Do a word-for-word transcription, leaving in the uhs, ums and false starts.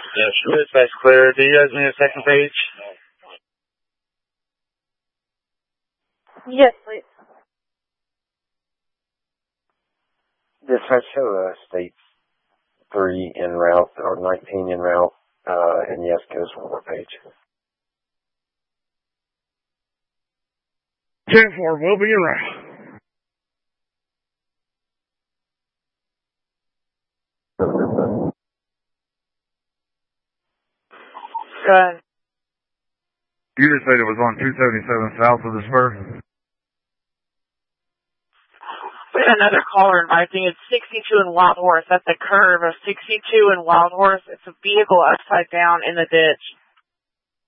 Yeah, sure. That's clear. Do you guys need a second page? Yes, please. Dispatch show uh, states three en route or nineteen en route, uh, and yes goes one more page. ten four will be en route. Go ahead. You just said it was on two seventy-seven south of the spur? We had another caller, and I think it's sixty-two in Wild Horse. At the curve of sixty-two in Wild Horse, it's a vehicle upside down in the ditch.